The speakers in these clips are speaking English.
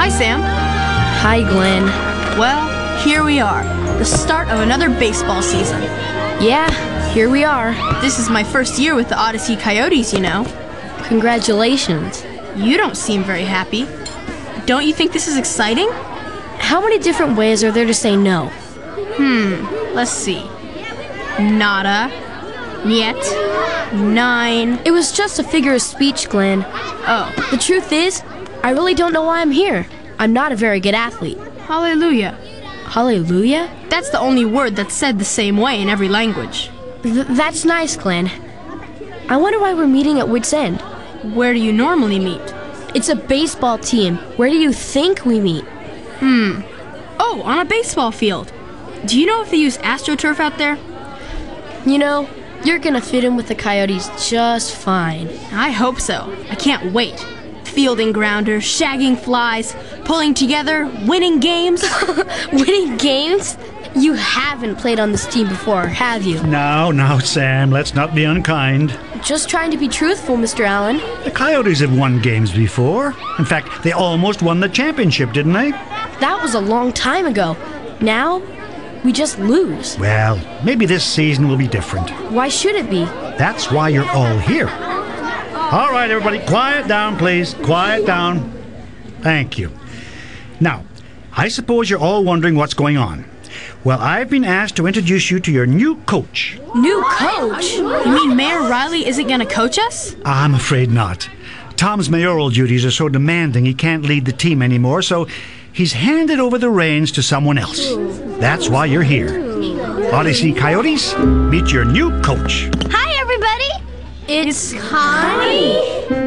Hi, Sam. Hi, Glenn. Well, here we are. The start of another baseball season. Yeah, here we are. This is my first year with the Odyssey Coyotes, you know. Congratulations. You don't seem very happy. Don't you think this is exciting? How many different ways are there to say no? Let's see. Nada. Niet. 9. It was just a figure of speech, Glenn. Oh. The truth is, I really don't know why I'm here. I'm not a very good athlete. Hallelujah. Hallelujah? That's the only word that's said the same way in every language. That's nice, Glenn. I wonder why we're meeting at Wits End. Where do you normally meet? It's a baseball team. Where do you think we meet? Oh, on a baseball field. Do you know if they use AstroTurf out there? You know, you're gonna fit in with the Coyotes just fine. I hope so. I can't wait. Fielding grounders, shagging flies, pulling together, winning games. Winning games? You haven't played on this team before, have you? Now, Sam, let's not be unkind. Just trying to be truthful, Mr. Allen. The Coyotes have won games before. In fact, they almost won the championship, didn't they? That was a long time ago. Now, we just lose. Well, maybe this season will be different. Why should it be? That's why you're all here. All right, everybody, quiet down, please. Quiet down. Thank you. Now, I suppose you're all wondering what's going on. Well, I've been asked to introduce you to your new coach. New coach? You mean Mayor Riley isn't going to coach us? I'm afraid not. Tom's mayoral duties are so demanding he can't lead the team anymore, so he's handed over the reins to someone else. That's why you're here. Odyssey Coyotes, meet your new coach. Hi, everybody. It's Connie.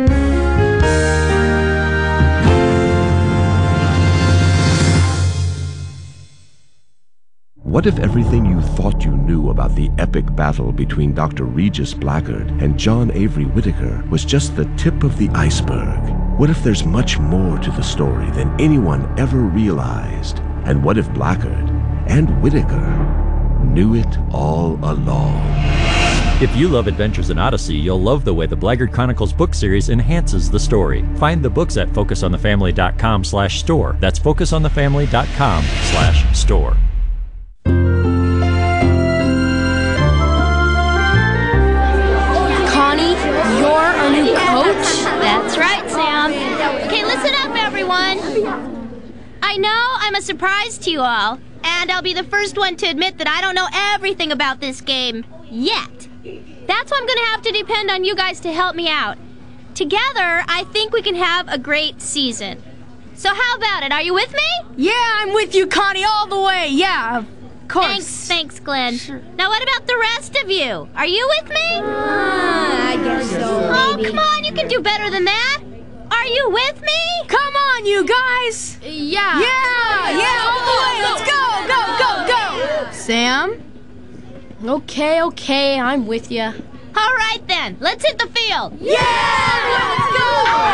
What if everything you thought you knew about the epic battle between Dr. Regis Blackard and John Avery Whittaker was just the tip of the iceberg? What if there's much more to the story than anyone ever realized? And what if Blackard and Whittaker knew it all along? If you love Adventures in Odyssey, you'll love the way the Blackard Chronicles book series enhances the story. Find the books at focusonthefamily.com/store. That's focusonthefamily.com/store. Connie, you're our new coach? That's right, Sam. Okay, listen up, everyone. I know I'm a surprise to you all, and I'll be the first one to admit that I don't know everything about this game yet. That's why I'm going to have to depend on you guys to help me out. Together, I think we can have a great season. So how about it? Are you with me? Yeah, I'm with you, Connie, all the way. Yeah, of course. Thanks, Glenn. Sure. Now what about the rest of you? Are you with me? I guess so. Oh, come on, you can do better than that. Are you with me? Come on, you guys. Yeah. Yeah, all the way. Let's go. Sam? Okay, I'm with you. All right, then. Let's hit the field. Let's go.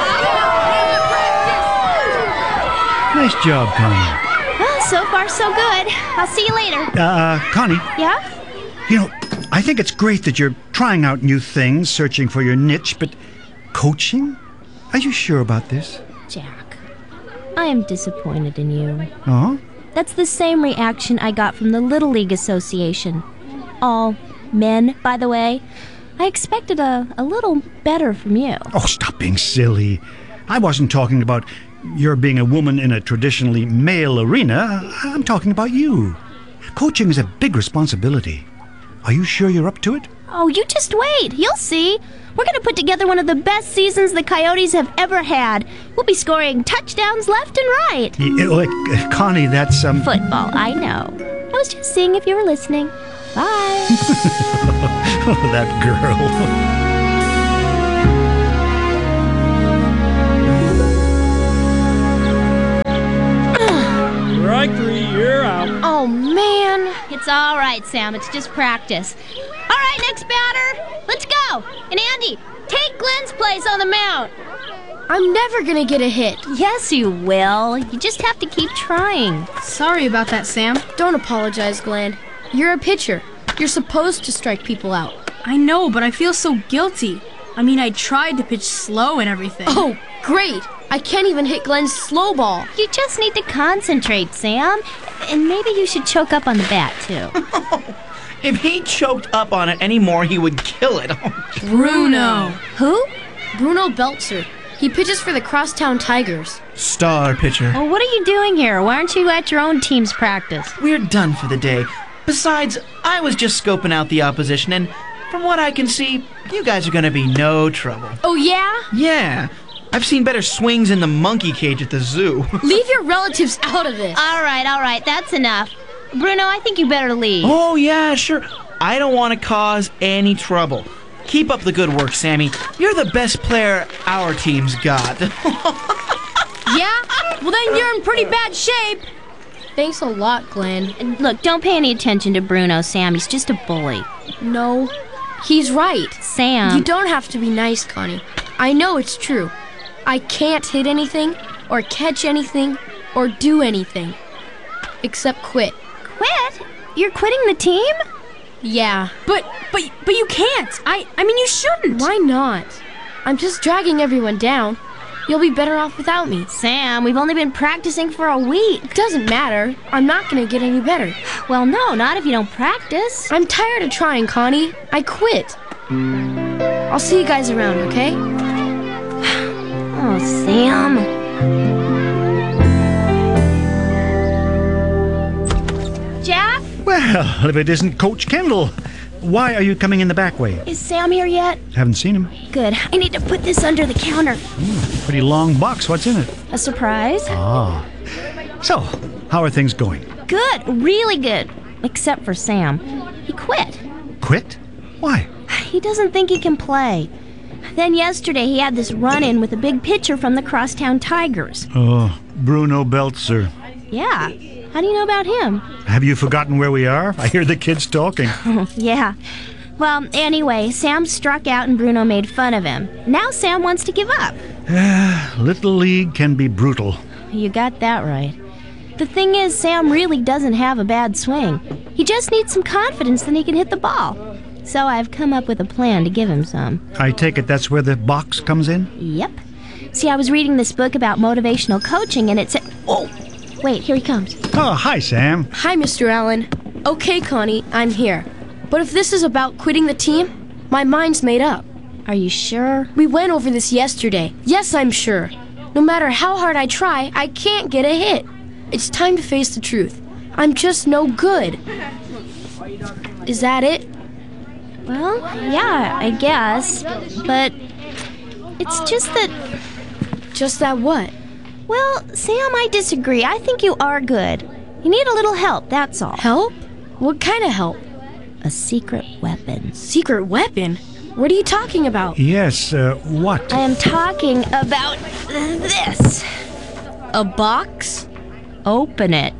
Nice job, Connie. Well, so far, so good. I'll see you later. Connie, Yeah? you know, I think it's great that you're trying out new things, searching for your niche, but coaching? Are you sure about this? Jack, I am disappointed in you. Oh? That's the same reaction I got from the Little League Association. All men, by the way. I expected a little better from you. Oh, stop being silly. I wasn't talking about your being a woman in a traditionally male arena. I'm talking about you. Coaching is a big responsibility. Are you sure you're up to it? Oh, you just wait. You'll see. We're going to put together one of the best seasons the Coyotes have ever had. We'll be scoring touchdowns left and right. Connie, that's, Football, I know. I was just seeing if you were listening. Bye. Oh, that girl. Strike 3, you're out. Oh, man. It's all right, Sam. It's just practice. All right, next batter. Let's go. And Andy, take Glenn's place on the mound. I'm never gonna get a hit. Yes, you will. You just have to keep trying. Sorry about that, Sam. Don't apologize, Glenn. You're a pitcher. You're supposed to strike people out. I know, but I feel so guilty. I mean, I tried to pitch slow and everything. Oh, great. I can't even hit Glenn's slow ball. You just need to concentrate, Sam. And maybe you should choke up on the bat, too. If he choked up on it anymore, he would kill it. Bruno. Who? Bruno Belzer. He pitches for the Crosstown Tigers. Star pitcher. Well, what are you doing here? Why aren't you at your own team's practice? We're done for the day. Besides, I was just scoping out the opposition, and from what I can see, you guys are gonna be no trouble. Oh, yeah? Yeah. I've seen better swings in the monkey cage at the zoo. Leave your relatives out of this. All right, that's enough. Bruno, I think you better leave. Oh, yeah, sure. I don't want to cause any trouble. Keep up the good work, Sammy. You're the best player our team's got. Yeah? Well, then you're in pretty bad shape. Thanks a lot, Glenn. And look, don't pay any attention to Bruno, Sam. He's just a bully. No, he's right. Sam. You don't have to be nice, Connie. I know it's true. I can't hit anything, or catch anything, or do anything. Except quit. Quit? You're quitting the team? Yeah. But you can't. I mean, you shouldn't. Why not? I'm just dragging everyone down. You'll be better off without me. Sam, we've only been practicing for a week. Doesn't matter. I'm not gonna get any better. Well, no, not if you don't practice. I'm tired of trying, Connie. I quit. I'll see you guys around, okay? Oh, Sam. Jack? Well, if it isn't Coach Kendall, why are you coming in the back way? Is Sam here yet? Haven't seen him. Good. I need to put this under the counter. Pretty long box. What's in it? A surprise? Ah. So, how are things going? Good. Really good. Except for Sam. He quit. Quit? Why? He doesn't think he can play. Then yesterday he had this run-in with a big pitcher from the Crosstown Tigers. Oh, Bruno Belzer. Yeah. How do you know about him? Have you forgotten where we are? I hear the kids talking. Yeah. Well, anyway, Sam struck out and Bruno made fun of him. Now Sam wants to give up. Little League can be brutal. You got that right. The thing is, Sam really doesn't have a bad swing. He just needs some confidence that he can hit the ball. So I've come up with a plan to give him some. I take it that's where the box comes in? Yep. See, I was reading this book about motivational coaching and it said... Oh, wait, here he comes. Oh, hi, Sam. Hi, Mr. Allen. Okay, Connie, I'm here. But if this is about quitting the team, my mind's made up. Are you sure? We went over this yesterday. Yes, I'm sure. No matter how hard I try, I can't get a hit. It's time to face the truth. I'm just no good. Is that it? Well, yeah, I guess. But it's just that... Just that what? Well, Sam, I disagree. I think you are good. You need a little help, that's all. Help? What kind of help? A secret weapon. Secret weapon? What are you talking about? Yes, what? I am talking about this. A box? Open it.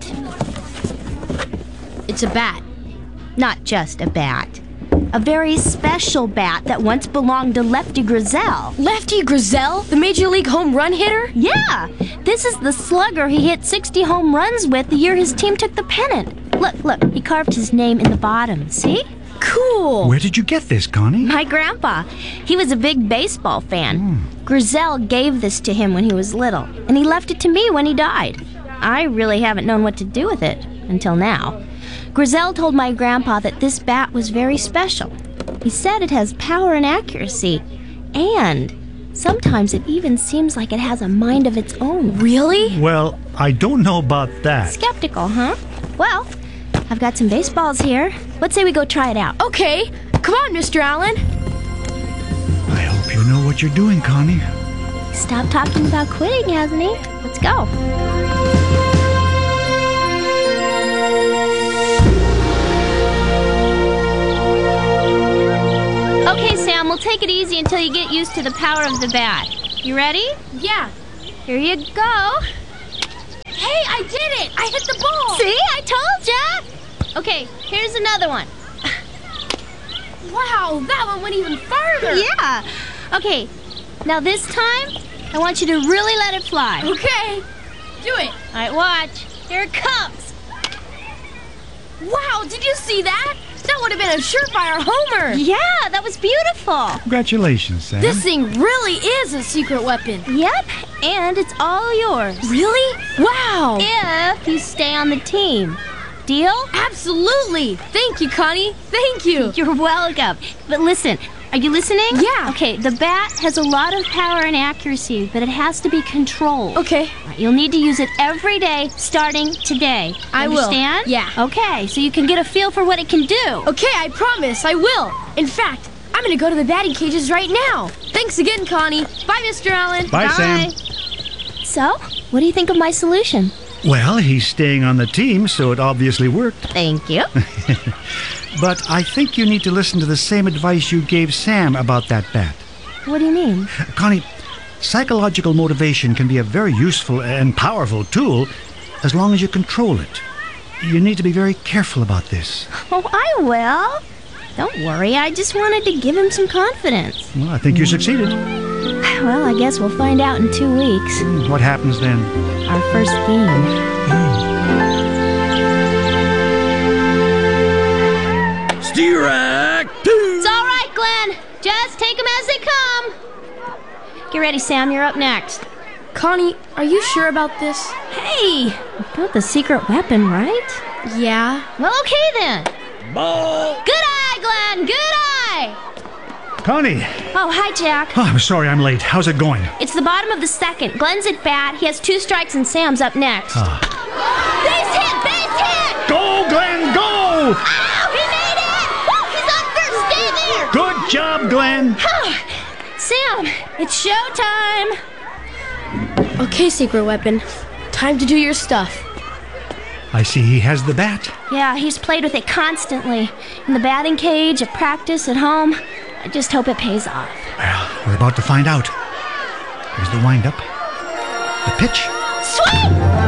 It's a bat. Not just a bat. A very special bat that once belonged to Lefty Grizzell. Lefty Grizzell? The Major League home run hitter? Yeah! This is the slugger he hit 60 home runs with the year his team took the pennant. Look, he carved his name in the bottom, see? Cool! Where did you get this, Connie? My grandpa. He was a big baseball fan. Grizzell gave this to him when he was little, and he left it to me when he died. I really haven't known what to do with it until now. Grizzell told my grandpa that this bat was very special. He said it has power and accuracy, and sometimes it even seems like it has a mind of its own. Really? Well, I don't know about that. Skeptical, huh? Well, I've got some baseballs here. Let's say we go try it out. Okay. Come on, Mr. Allen. I hope you know what you're doing, Connie. Stop talking about quitting, hasn't he? Let's go. Okay, Sam, we'll take it easy until you get used to the power of the bat. You ready? Yeah. Here you go. Hey, I did it! I hit the ball! See? I told ya! Okay, here's another one. Wow, that one went even farther! Yeah. Okay, now this time, I want you to really let it fly. Okay. Do it. All right, watch. Here it comes. Wow, did you see that? That That would have been a surefire homer. Yeah, that was beautiful. Congratulations, Sam. This thing really is a secret weapon. Yep, and it's all yours. Really? Wow. If you stay on the team. Deal? Absolutely. Thank you, Connie. Thank you. You're welcome. But listen, are you listening? Yeah. Okay, the bat has a lot of power and accuracy, but it has to be controlled. Okay. You'll need to use it every day starting today. I will. Understand? Yeah. Okay, so you can get a feel for what it can do. Okay, I promise. I will. In fact, I'm going to go to the batting cages right now. Thanks again, Connie. Bye, Mr. Allen. Bye, Sam. So, what do you think of my solution? Well, he's staying on the team, so it obviously worked. Thank you. But I think you need to listen to the same advice you gave Sam about that bat. What do you mean? Connie, psychological motivation can be a very useful and powerful tool as long as you control it. You need to be very careful about this. Oh, I will. Don't worry, I just wanted to give him some confidence. Well, I think you succeeded. Well, I guess we'll find out in 2 weeks. What happens then? Our first game. Steerac 2! It's all right, Glenn. Just take them as they come. Get ready, Sam. You're up next. Connie, are you sure about this? Hey, you've got the secret weapon, right? Yeah. Well, okay then. Ball! Good eye, Glenn. Good eye. Connie! Oh, hi, Jack. Oh, I'm sorry I'm late. How's it going? It's the bottom of the second. Glenn's at bat. He has 2 strikes, and Sam's up next. Base hit! Base hit! Go, Glenn, go! Ow! He made it! Woo, he's on first. Stay there! Good job, Glenn. Sam, it's showtime. Okay, secret weapon. Time to do your stuff. I see he has the bat. Yeah, he's played with it constantly. In the batting cage, at practice, at home. I just hope it pays off. Well, we're about to find out. Here's the wind-up. The pitch. Swing!